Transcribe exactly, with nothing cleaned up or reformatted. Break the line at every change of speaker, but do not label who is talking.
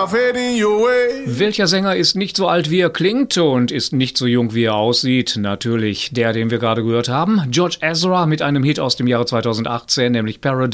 myself heading your way.
Welcher Sänger ist nicht so alt, wie er klingt und ist nicht so jung, wie er aussieht? Natürlich der, den wir gerade gehört haben. George Ezra mit einem Hit aus dem Jahre zweitausendachtzehn, nämlich Paradise.